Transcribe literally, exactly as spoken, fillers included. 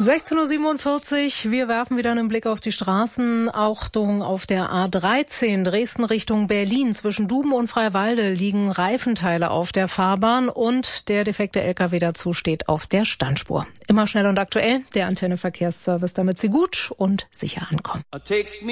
sechzehn Uhr siebenundvierzig, wir werfen wieder einen Blick auf die Straßen. Achtung, auf der A dreizehn Dresden Richtung Berlin. Zwischen Duben und Freiwalde liegen Reifenteile auf der Fahrbahn und der defekte L K W dazu steht auf der Standspur. Immer schnell und aktuell, der Antenne Verkehrsservice, damit Sie gut und sicher ankommen.